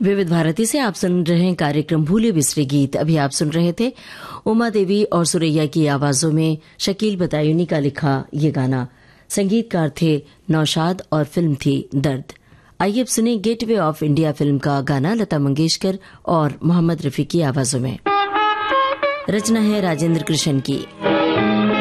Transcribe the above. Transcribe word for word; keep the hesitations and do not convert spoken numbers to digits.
विविध भारती से आप सुन रहे हैं कार्यक्रम भूले बिसरे गीत। अभी आप सुन रहे थे उमा देवी और सुरैया की आवाजों में शकील बदायूनी का लिखा ये गाना। संगीतकार थे नौशाद और फिल्म थी दर्द। आइए अब सुने गेटवे ऑफ इंडिया फिल्म का गाना लता मंगेशकर और मोहम्मद रफी की आवाजों में। रचना है राजेंद्र कृष्ण की।